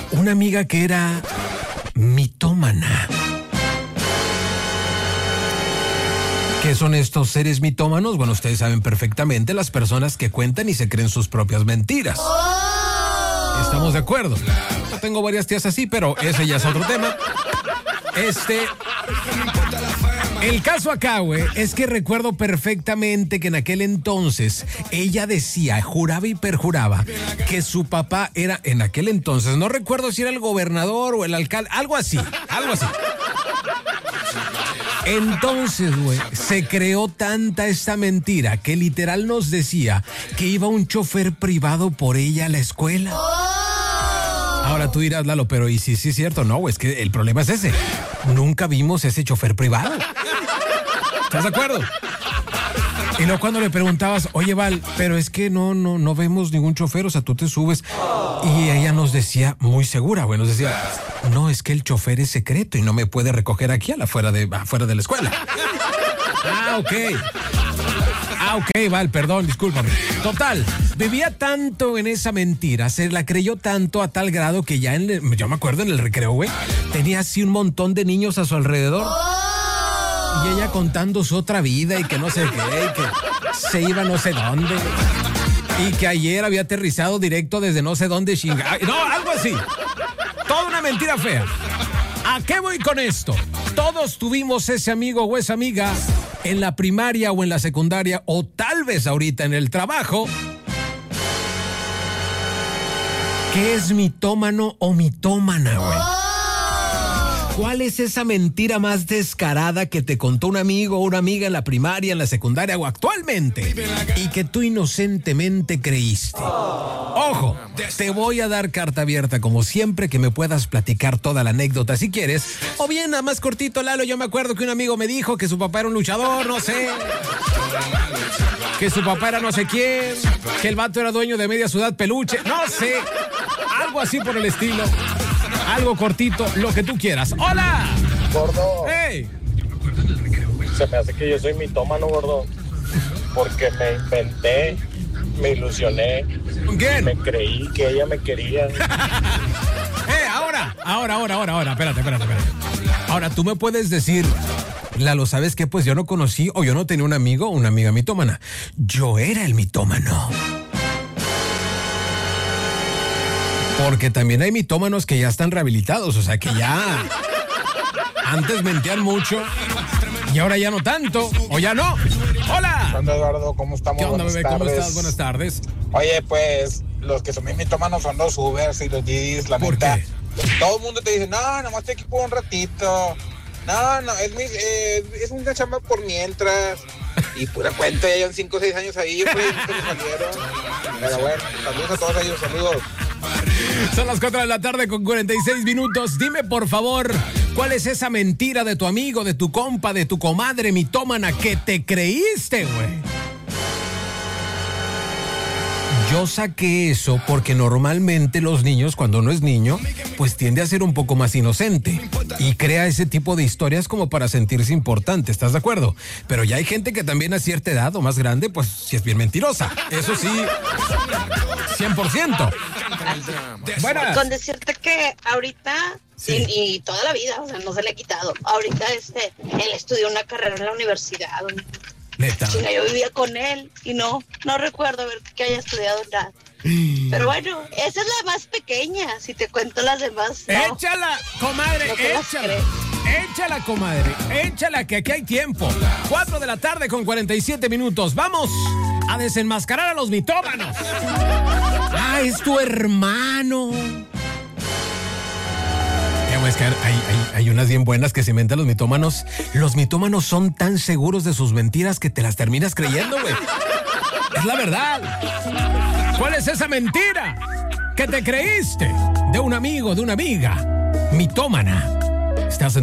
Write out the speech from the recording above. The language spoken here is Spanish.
una amiga que era mitómana. ¿Qué son estos seres mitómanos? Bueno, ustedes saben perfectamente, las personas que cuentan y se creen sus propias mentiras. ¿Estamos de acuerdo? Yo tengo varias tías así, pero ese ya es otro tema. El caso acá, güey, es que recuerdo perfectamente que en aquel entonces ella decía, juraba y perjuraba que su papá era, en aquel entonces, no recuerdo si era el gobernador o el alcalde, algo así. Entonces, güey, se creó tanta esta mentira que literal nos decía que iba un chofer privado por ella a la escuela. Ahora tú dirás, Lalo, pero ¿y si es cierto? No, güey, es que el problema es ese. Nunca vimos ese chofer privado. ¿Estás de acuerdo? Y luego cuando le preguntabas, oye, Val, pero es que no vemos ningún chofer, o sea, tú te subes. Y ella nos decía, muy segura, güey, nos decía, no, es que el chofer es secreto y no me puede recoger aquí afuera de la escuela. Ok, Val, perdón, discúlpame. Total, vivía tanto en esa mentira, se la creyó tanto a tal grado que ya yo me acuerdo en el recreo, güey, tenía así un montón de niños a su alrededor. Y ella contando su otra vida y que no sé qué, y que se iba no sé dónde. Y que ayer había aterrizado directo desde no sé dónde chingada. No, algo así. Toda una mentira fea. ¿A qué voy con esto? Todos tuvimos ese amigo o esa amiga en la primaria o en la secundaria o tal vez ahorita en el trabajo que es mitómano o mitómana, güey. ¿Cuál es esa mentira más descarada que te contó un amigo o una amiga en la primaria, en la secundaria o actualmente y que tú inocentemente creíste? Ojo, te voy a dar carta abierta como siempre, que me puedas platicar toda la anécdota si quieres. O bien, nada más cortito, Lalo, yo me acuerdo que un amigo me dijo que su papá era un luchador, no sé. Que su papá era no sé quién. Que el vato era dueño de media ciudad peluche, no sé. Algo así por el estilo. Algo cortito, lo que tú quieras. ¡Hola! Gordo. ¡Hey! Se me hace que yo soy mitómano, gordo. Porque me inventé, me ilusioné. ¿Con quién? Me creí que ella me quería. Ahora. Espérate. Ahora, tú me puedes decir, Lalo, ¿sabes qué? Pues yo no conocí o yo no tenía un amigo o una amiga mitómana. Yo era el mitómano. Porque también hay mitómanos que ya están rehabilitados, o sea que ya antes mentían mucho y ahora ya no tanto, o ya no. ¡Hola! ¿Qué onda, Eduardo? ¿Cómo estamos? ¿Qué onda, bebé? Buenas ¿Cómo tardes. estás? Buenas tardes. Oye, pues, los que son mis mitómanos son los Ubers y los Didis, la ¿Por neta. qué? Todo el mundo te dice, no, nomás estoy aquí por un ratito. No, es una chamba por mientras. Y pura cuenta, ya llevan 5 o 6 años ahí, pues, nunca me salieron. Pero bueno, saludos a todos ellos, saludos. Son las 4 de la tarde con 46 minutos. Dime, por favor, ¿cuál es esa mentira de tu amigo, de tu compa, de tu comadre mitómana que te creíste, güey? Yo saqué eso porque normalmente los niños, cuando uno es niño, pues tiende a ser un poco más inocente y crea ese tipo de historias como para sentirse importante, ¿estás de acuerdo? Pero ya hay gente que también a cierta edad o más grande, pues sí es bien mentirosa. Eso sí, 100%. Buenas. Con decirte que ahorita Sí. y toda la vida, o sea, no se le ha quitado. Ahorita él estudió una carrera en la universidad. Neta. Chinga, yo vivía con él y no recuerdo ver que haya estudiado nada. Pero bueno, esa es la más pequeña. Si te cuento las demás, no. Échala, comadre, No te las échala. crees. Échala, comadre, échala, que aquí hay tiempo. 4 de la tarde con 47 minutos. Vamos a desenmascarar a los mitómanos. Ah, es tu hermano. Es que hay unas bien buenas que se inventan los mitómanos. Los mitómanos son tan seguros de sus mentiras que te las terminas creyendo, güey. Es la verdad. ¿Cuál es esa mentira que te creíste de un amigo, de una amiga mitómana? Estás en